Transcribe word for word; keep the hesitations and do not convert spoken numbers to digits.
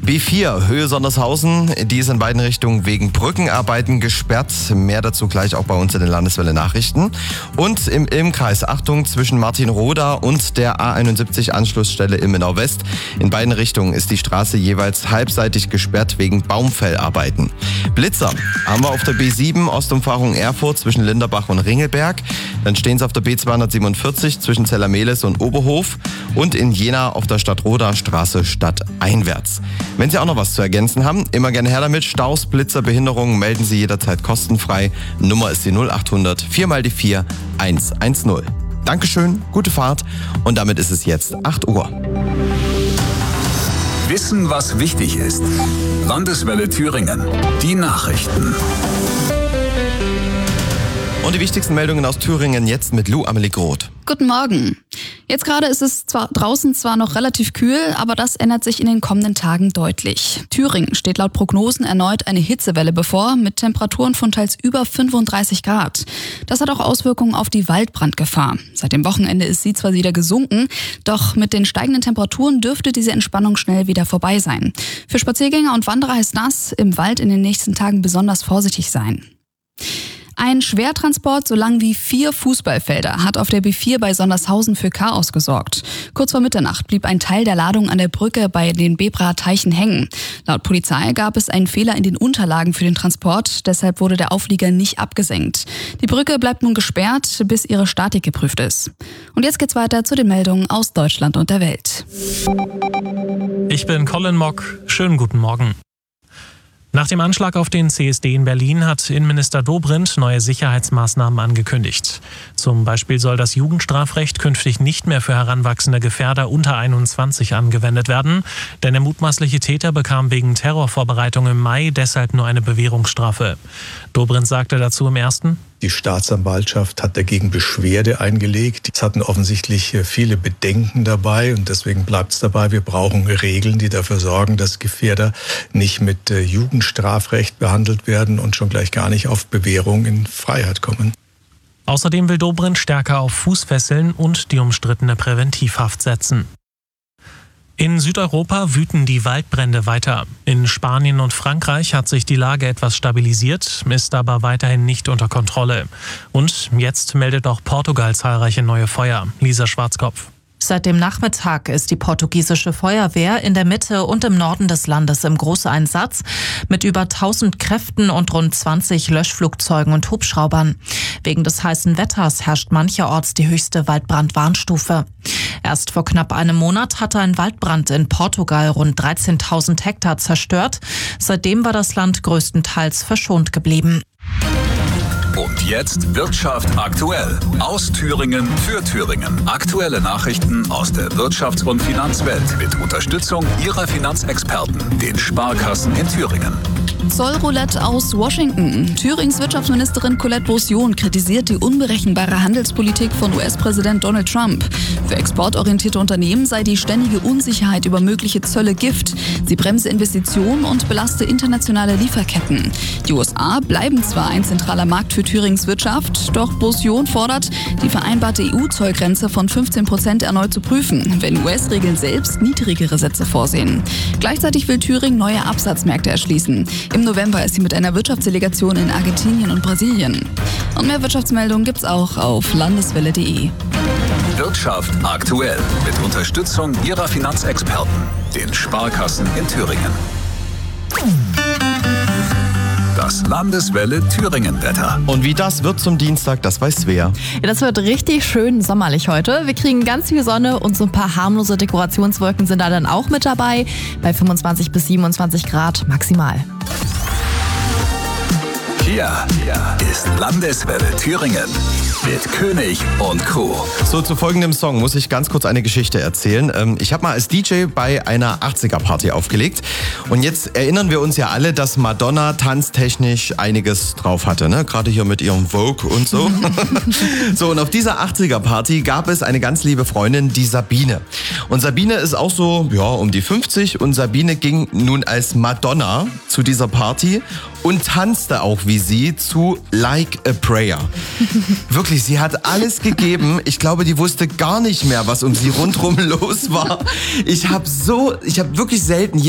B vier, Höhe Sondershausen, die ist in beiden Richtungen wegen Brückenarbeiten gesperrt. Mehr dazu gleich auch bei uns in den Landeswelle Nachrichten. Und im Ilmkreis, Achtung, zwischen Martinroda und der A einundsiebzig Anschlussstelle Ilmenau West. In beiden Richtungen ist die Straße jeweils halbseitig gesperrt wegen Baumfellarbeiten. Blitzer haben wir auf der B sieben, Ostumfahrung Erfurt zwischen Linderbach und Ringelberg. Dann stehen sie auf der B zweihundertsiebenundvierzig zwischen Zellermehlis und Oberhof. Und in Jena auf der Stadtroder Straße stadteinwärts. Wenn Sie auch noch was zu ergänzen haben, immer gerne her damit. Staus, Blitzer, Behinderungen melden Sie jederzeit kostenfrei. Nummer ist die null achthundert vier mal die vier eins eins null. Dankeschön, gute Fahrt und damit ist es jetzt acht Uhr. Wissen, was wichtig ist. Landeswelle Thüringen. Die Nachrichten. Und die wichtigsten Meldungen aus Thüringen jetzt mit Lou Amelie Groth. Guten Morgen. Jetzt gerade ist es zwar draußen zwar noch relativ kühl, aber das ändert sich in den kommenden Tagen deutlich. Thüringen steht laut Prognosen erneut eine Hitzewelle bevor, mit Temperaturen von teils über fünfunddreißig Grad. Das hat auch Auswirkungen auf die Waldbrandgefahr. Seit dem Wochenende ist sie zwar wieder gesunken, doch mit den steigenden Temperaturen dürfte diese Entspannung schnell wieder vorbei sein. Für Spaziergänger und Wanderer heißt das, im Wald in den nächsten Tagen besonders vorsichtig sein. Ein Schwertransport so lang wie vier Fußballfelder hat auf der B vier bei Sondershausen für Chaos gesorgt. Kurz vor Mitternacht blieb ein Teil der Ladung an der Brücke bei den Bebraer Teichen hängen. Laut Polizei gab es einen Fehler in den Unterlagen für den Transport, deshalb wurde der Auflieger nicht abgesenkt. Die Brücke bleibt nun gesperrt, bis ihre Statik geprüft ist. Und jetzt geht's weiter zu den Meldungen aus Deutschland und der Welt. Ich bin Colin Mock. Schönen guten Morgen. Nach dem Anschlag auf den C S D in Berlin hat Innenminister Dobrindt neue Sicherheitsmaßnahmen angekündigt. Zum Beispiel soll das Jugendstrafrecht künftig nicht mehr für heranwachsende Gefährder unter einundzwanzig angewendet werden, denn der mutmaßliche Täter bekam wegen Terrorvorbereitung im Mai deshalb nur eine Bewährungsstrafe. Dobrindt sagte dazu im Ersten: Die Staatsanwaltschaft hat dagegen Beschwerde eingelegt. Es hatten offensichtlich viele Bedenken dabei und deswegen bleibt es dabei. Wir brauchen Regeln, die dafür sorgen, dass Gefährder nicht mit Jugendstrafrecht behandelt werden und schon gleich gar nicht auf Bewährung in Freiheit kommen. Außerdem will Dobrindt stärker auf Fußfesseln und die umstrittene Präventivhaft setzen. In Südeuropa wüten die Waldbrände weiter. In Spanien und Frankreich hat sich die Lage etwas stabilisiert, ist aber weiterhin nicht unter Kontrolle. Und jetzt meldet auch Portugal zahlreiche neue Feuer. Lisa Schwarzkopf. Seit dem Nachmittag ist die portugiesische Feuerwehr in der Mitte und im Norden des Landes im Großeinsatz mit über tausend Kräften und rund zwanzig Löschflugzeugen und Hubschraubern. Wegen des heißen Wetters herrscht mancherorts die höchste Waldbrandwarnstufe. Erst vor knapp einem Monat hatte ein Waldbrand in Portugal rund dreizehntausend Hektar zerstört. Seitdem war das Land größtenteils verschont geblieben. Und jetzt Wirtschaft aktuell. Aus Thüringen für Thüringen. Aktuelle Nachrichten aus der Wirtschafts- und Finanzwelt mit Unterstützung Ihrer Finanzexperten, den Sparkassen in Thüringen. Zollroulette aus Washington. Thürings Wirtschaftsministerin Colette Beausion kritisiert die unberechenbare Handelspolitik von U S-Präsident Donald Trump. Für exportorientierte Unternehmen sei die ständige Unsicherheit über mögliche Zölle Gift. Sie bremse Investitionen und belaste internationale Lieferketten. Die U S A bleiben zwar ein zentraler Markt für Thürings Wirtschaft, doch Beausion fordert, die vereinbarte E U-Zollgrenze von fünfzehn Prozent erneut zu prüfen, wenn U S-Regeln selbst niedrigere Sätze vorsehen. Gleichzeitig will Thüringen neue Absatzmärkte erschließen. Im November ist sie mit einer Wirtschaftsdelegation in Argentinien und Brasilien. Und mehr Wirtschaftsmeldungen gibt's auch auf landeswelle punkt de. Wirtschaft aktuell mit Unterstützung Ihrer Finanzexperten, den Sparkassen in Thüringen. Das Landeswelle Thüringen-Wetter. Und wie das wird zum Dienstag, das weiß Svea. Ja, das wird richtig schön sommerlich heute. Wir kriegen ganz viel Sonne und so ein paar harmlose Dekorationswolken sind da dann auch mit dabei. Bei fünfundzwanzig bis siebenundzwanzig Grad maximal. Hier ist Landeswelle Thüringen mit König und Co. So, zu folgendem Song muss ich ganz kurz eine Geschichte erzählen. Ich habe mal als D J bei einer achtziger-Party aufgelegt. Und jetzt erinnern wir uns ja alle, dass Madonna tanztechnisch einiges drauf hatte, ne? Gerade hier mit ihrem Vogue und so. So, und auf dieser achtziger-Party gab es eine ganz liebe Freundin, die Sabine. Und Sabine ist auch so, ja, um die fünfzig. Und Sabine ging nun als Madonna zu dieser Party und tanzte auch wie sie zu Like a Prayer. Wirklich, sie hat alles gegeben. Ich glaube, die wusste gar nicht mehr, was um sie rundherum los war. Ich habe so, ich habe wirklich selten